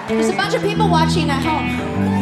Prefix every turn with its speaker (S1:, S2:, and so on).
S1: There's a bunch of people watching at home.